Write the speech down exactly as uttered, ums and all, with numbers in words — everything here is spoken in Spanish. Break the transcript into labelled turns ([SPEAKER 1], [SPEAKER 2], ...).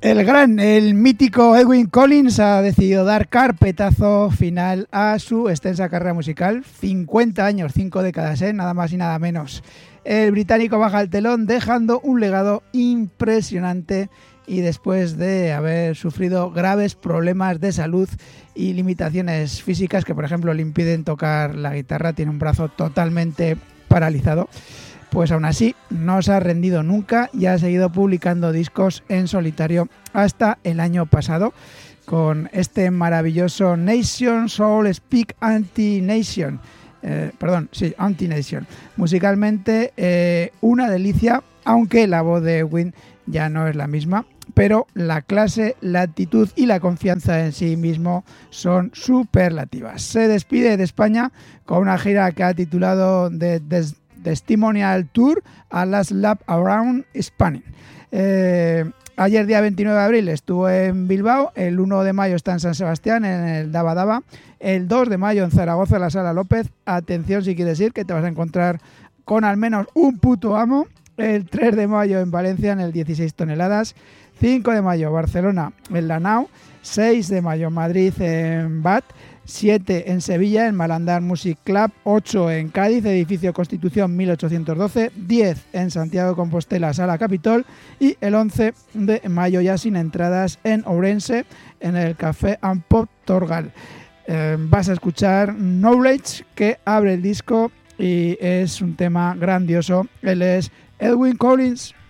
[SPEAKER 1] El gran, el mítico Edwyn Collins ha decidido dar carpetazo final a su extensa carrera musical. cincuenta años, cinco décadas, ¿eh? Nada más y nada menos. El británico baja el telón dejando un legado impresionante y después de haber sufrido graves problemas de salud y limitaciones físicas que, por ejemplo, le impiden tocar la guitarra, tiene un brazo totalmente paralizado. Pues aún así no se ha rendido nunca y ha seguido publicando discos en solitario hasta el año pasado con este maravilloso Nation Soul Speak Anti-Nation. Eh, perdón, sí, Anti-Nation. Musicalmente eh, una delicia, aunque la voz de Edwyn ya no es la misma, pero la clase, la actitud y la confianza en sí mismo son superlativas. Se despide de España con una gira que ha titulado The Des Testimonial Tour a Last Lap Around Spain. Eh, ayer día veintinueve de abril estuvo en Bilbao, el uno de mayo está en San Sebastián en el Daba Daba, el dos de mayo en Zaragoza en la Sala López. Atención si quieres ir, que te vas a encontrar con al menos un puto amo. El tres de mayo en Valencia en el dieciséis toneladas, cinco de mayo Barcelona en La Nau, seis de mayo Madrid en B A T, siete en Sevilla, en Malandar Music Club, ocho en Cádiz, edificio Constitución mil ochocientos doce, diez en Santiago de Compostela, Sala Capitol, y el once de mayo ya sin entradas en Ourense, en el Café and Pop Torgal. Eh, vas a escuchar Knowledge, que abre el disco y es un tema grandioso. Él es Edwyn Collins.